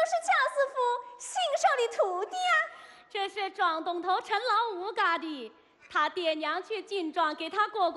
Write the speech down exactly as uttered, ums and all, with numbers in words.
是贾师傅新收的徒弟啊？ 这是庄东头陈老五家的，他爹娘去金庄给他过过。